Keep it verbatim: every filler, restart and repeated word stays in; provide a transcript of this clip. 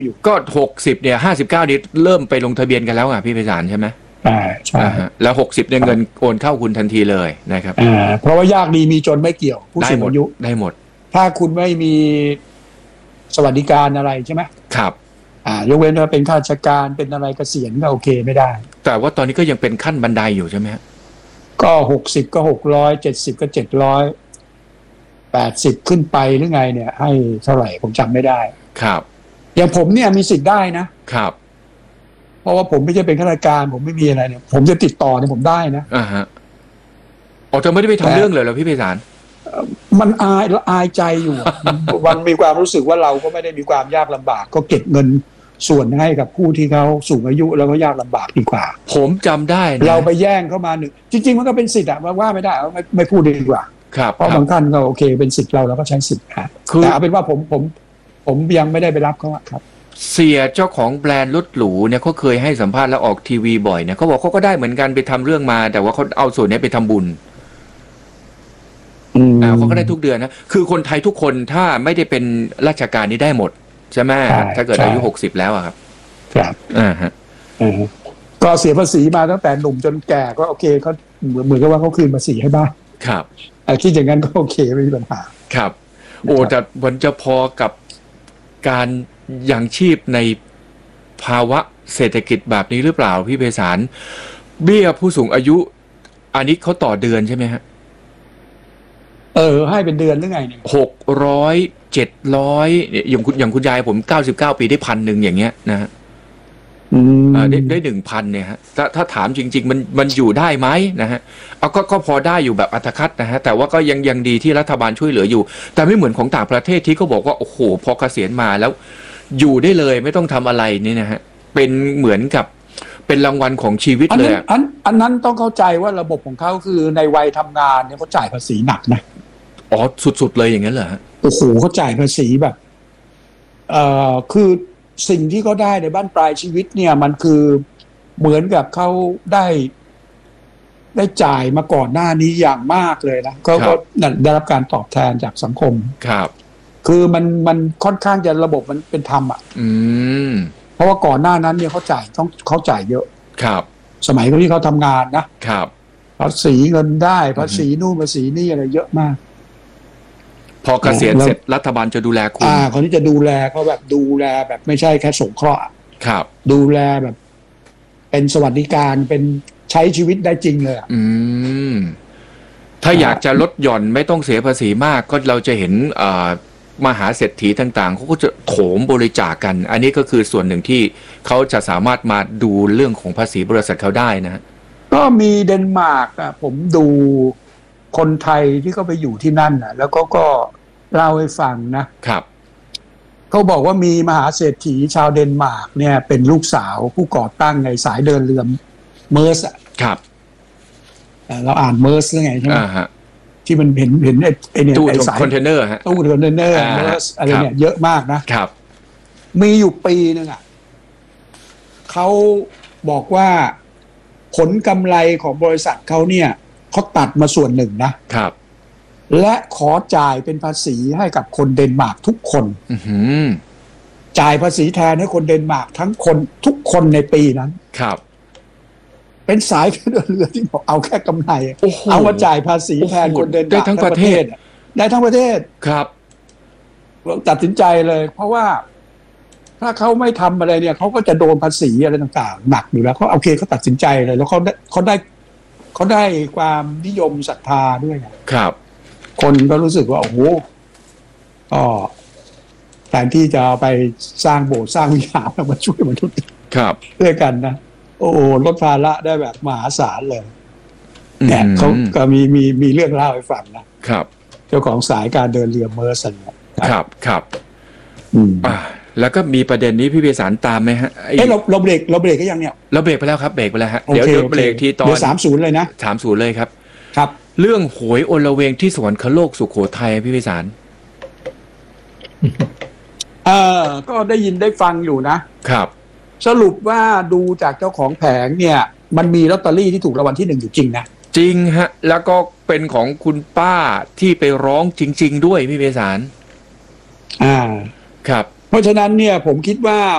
อยู่ก็หกสิบเนี่ยห้าสิบเก้านี้เริ่มไปลงทะเบียนกันแล้วอ่ะพี่ไพศาลใช่ไหมอ่าใช่แล้วหกสิบเนี่ยเงินโอนเข้าคุณทันทีเลยนะครับอ่าเพราะว่ายากดีมีจนไม่เกี่ยวผู้สูงอายุได้หมดถ้าคุณไม่มีสวัสดิการอะไรใช่ไหมครับอ่ายกเว้นว่าเป็นข้าราชการเป็นอะไรเกษียณก็โอเคไม่ได้แต่ว่าตอนนี้ก็ยังเป็นขั้นบันไดอยู่ใช่ไหมก็หกสิบก็หกร้อยเจ็ดสิบก็เจ็ดร้อยแปดสิบขึ้นไปหรือไงเนี่ยให้เท่าไหร่ผมจำไม่ได้ครับอย่างผมเนี่ยมีสิทธิ์ได้นะครับเพราะว่าผมไม่ใช่เป็นข้าราชการผมไม่มีอะไรเนี่ยผมจะติดต่อเนี่ยผมได้นะอ่าฮะอ๋อจะไม่ได้ไปทำเรื่องเลยเหรอพี่ไพศาลมันอายแล้วอายใจอยู่ มันมีความรู้สึกว่าเราก็ไม่ได้มีความยากลำบากก็เก็บเงินส่วนให้กับผู้ที่เขาสูงอายุแล้วก็ยากลำบากดีกว่าผมจำได้เราไปแย่งเข้ามาหนึ่งจริงๆมันก็เป็นสิทธิ์อะว่าไม่ได้ไม่ไม่พูดดีกว่าครับเพราะบางท่านก็โอเคเป็นสิทธิ์เราเราก็ใช้สิทธิ์แต่เอาเป็นว่าผมผมผมยังไม่ได้ไปรับเขาครับเสียเจ้าของแบรนด์รถหรูเนี่ยเขาเคยให้สัมภาษณ์แล้วออกทีวีบ่อยเนี่ยเขาบอกเขาก็ได้เหมือนกันไปทำเรื่องมาแต่ว่าเขาเอาส่วนนี้ไปทำบุญอ่าเขาก็ได้ทุกเดือนนะคือคนไทยทุกคนถ้าไม่ได้เป็นราชการนี่ได้หมดใช่ไหมถ้าเกิดอายุหกสิบแล้วอะครับครับอ่าฮะก็เสียภาษีมาตั้งแต่หนุ่มจนแก่ก็โอเคเขาเหมือนเหมือนกับว่าเขาคืนภาษีให้บ้างครับคิดอย่างนั้นก็โอเคไม่มีปัญหาครับโอ้แต่มันจะพอกับการยังชีพในภาวะเศรษฐกิจแบบนี้หรือเปล่าพี่ไพศาลเบี้ยผู้สูงอายุอันนี้เขาต่อเดือนใช่ไหมฮะเออให้เป็นเดือนหรือไงเนี่ยหกร้อยเจ็ดร้อยอย่างคุณอย่างคุณยายผมเก้าสิบเก้าปีได้พันหนึ่งอย่างเงี้ยนะฮะได้ได้หนึ่งพันเนี่ยฮะถ้าถ้าถามจริงๆมันมันอยู่ได้ไหมนะฮะเอาก็ก็พอได้อยู่แบบอัตคัดนะฮะแต่ว่าก็ยังยังดีที่รัฐบาลช่วยเหลืออยู่แต่ไม่เหมือนของต่างประเทศที่เขาบอกว่าโอ้โหพอเกษียณมาแล้วอยู่ได้เลยไม่ต้องทำอะไรนี่นะฮะเป็นเหมือนกับเป็นรางวัลของชีวิตเลยอันอันนั้นต้องเข้าใจว่าระบบของเขาคือในวัยทำงานเนี่ยเขาจ่ายภาษีหนักนะอ๋อสุดๆเลยอย่างนั้นเหรอฮะโอ้โหเขาจ่ายภาษีแบบเอ่อคือสิ่งที่เขาได้ในบ้านปลายชีวิตเนี่ยมันคือเหมือนกับเขาได้ได้จ่ายมาก่อนหน้านี้อย่างมากเลยนะเขาก็ได้รับการตอบแทนจากสังคมครับคือมันมันค่อนข้างจะระบบมันเป็นธรรมอ่ะอืมเพราะว่าก่อนหน้านั้นเนี่ยเขาจ่ายต้องเขาจ่ายเยอะครับสมัยที่เขาทำงานนะครับภาษีเงินได้ภาษีนู่นภาษีนี่อะไรเยอะมากพอเกษียณเสร็จรัฐบาลจะดูแลคุณอ่าคนที่จะดูแลเขาแบบดูแลแบบไม่ใช่แค่สงเคราะห์ครับดูแลแบบเป็นสวัสดิการเป็นใช้ชีวิตได้จริงเลยอ่ะอืมถ้าอยากจะลดหย่อนไม่ต้องเสียภาษีมากก็เราจะเห็นอ่ามหาเศรษฐีต่างๆเขาก็จะโถมบริจาคกันอันนี้ก็คือส่วนหนึ่งที่เขาจะสามารถมาดูเรื่องของภาษีบริษัทเขาได้นะก็มีเดนมาร์กอ่ะผมดูคนไทยที่เขาไปอยู่ที่นั่นน่ะแล้วก็ก็เล่าให้ฟังนะครับเขาบอกว่ามีมหาเศรษฐีชาวเดนมาร์กเนี่ยเป็นลูกสาวผู้ก่อตั้งในสายเดินเรือเมอร์สครับเราอ่านเมอร์สไงใช่ไหมอ่าฮะที่มันเห็นเห็นไอ้ไอ้เนี่ยไอ้สายคอนเทนเนอร์ฮะตู้คอนเทนเนอร์เมอร์สอะไรเนี่ยเยอะมากนะครับมีอยู่ปีนึงอ่ะเขาบอกว่าผลกำไรของบริษัทเขาเนี่ยเขาตัดมาส่วนหนึ่งนะครับและขอจ่ายเป็นภาษีให้กับคนเดนมาร์กทุกคนจ่ายภาษีแทนให้คนเดนมาร์กทั้งคนทุกคนในปีนั้นครับเป็นสายเดินเรือที่บอกเอาแค่กำไรเอามาจ่ายภาษีแทนคนเดนมาร์กได้ทั้งประเทศได้ทั้งประเทศครับตัดสินใจเลยเพราะว่าถ้าเขาไม่ทำอะไรเนี่ยเขาก็จะโดนภาษีอะไรต่างๆหนักอยู่แล้วเขาโอเคเขาตัดสินใจเลยแล้วเขาได้เขาได้เขาได้ความนิยมศรัทธาด้วยครับคนก็รู้สึกว่าโอ้โหก็แทนที่จะไปสร้างโบสถ์สร้างวิหารมาช่วยมนุษย์ครับด้วยกันนะโอ้โหลดภาระได้แบบมหาศาลเลยเนี่ยเขาก็มีมีมีเรื่องเล่าให้ฟังนะครับเจ้าของสายการเดินเรือเมอร์สันครับครับอืมอ่าแล้วก็มีประเด็นนี้พี่ไพศาลตามไหมฮะเอ้เราเราเบรกเราเบรกก็ยังเนี่ยเราเบรกไปแล้วครับเบรกไปแล้วฮะเดี๋ยวเดี๋ยวเบรกที่ตอนเดี๋ยวสามศูนย์เลยนะสามศูนย์เลยครับครับเรื่องหวยอลเวงที่สวรรคโลกสุโขทัยพี่ไพศาลเออก็ได้ยินได้ฟังอยู่นะครับสรุปว่าดูจากเจ้าของแผงเนี่ยมันมีลอตเตอรี่ที่ถูกรางวัลที่หนึ่งอยู่จริงนะจริงฮะแล้วก็เป็นของคุณป้าที่ไปร้องจริงๆด้วยพี่ไพศาลอ่าครับเพราะฉะนั้นเนี่ยผมคิดว่า